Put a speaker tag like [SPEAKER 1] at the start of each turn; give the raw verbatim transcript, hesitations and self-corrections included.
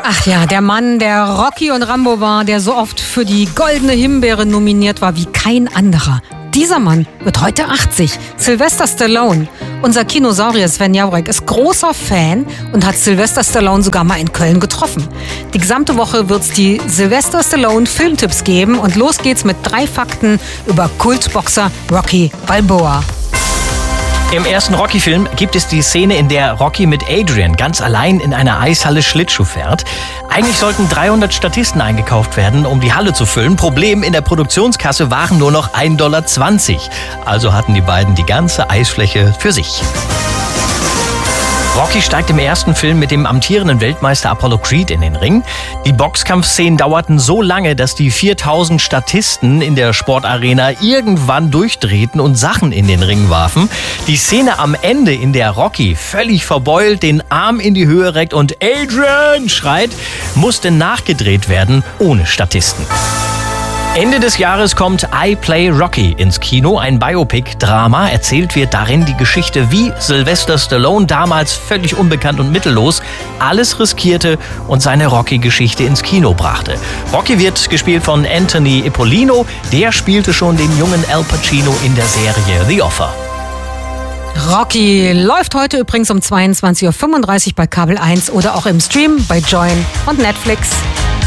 [SPEAKER 1] Ach ja, der Mann, der Rocky und Rambo war, der so oft für die Goldene Himbeere nominiert war wie kein anderer. Dieser Mann wird heute achtzig. Sylvester Stallone. Unser Kinosaurier Sven Jauregg ist großer Fan und hat Sylvester Stallone sogar mal in Köln getroffen. Die gesamte Woche wird es die Sylvester Stallone Filmtipps geben und los geht's mit drei Fakten über Kultboxer Rocky Balboa.
[SPEAKER 2] Im ersten Rocky-Film gibt es die Szene, in der Rocky mit Adrian ganz allein in einer Eishalle Schlittschuh fährt. Eigentlich sollten dreihundert Statisten eingekauft werden, um die Halle zu füllen. Problem, in der Produktionskasse waren nur noch ein Dollar zwanzig. Also hatten die beiden die ganze Eisfläche für sich. Rocky steigt im ersten Film mit dem amtierenden Weltmeister Apollo Creed in den Ring. Die Boxkampfszenen dauerten so lange, dass die viertausend Statisten in der Sportarena irgendwann durchdrehten und Sachen in den Ring warfen. Die Szene am Ende, in der Rocky völlig verbeult den Arm in die Höhe reckt und Adrian schreit, musste nachgedreht werden ohne Statisten. Ende des Jahres kommt I Play Rocky ins Kino, ein Biopic-Drama. Erzählt wird darin die Geschichte, wie Sylvester Stallone, damals völlig unbekannt und mittellos, alles riskierte und seine Rocky-Geschichte ins Kino brachte. Rocky wird gespielt von Anthony Ippolino. Der spielte schon den jungen Al Pacino in der Serie The Offer.
[SPEAKER 1] Rocky läuft heute übrigens um zweiundzwanzig Uhr fünfunddreißig bei Kabel eins oder auch im Stream bei Join und Netflix.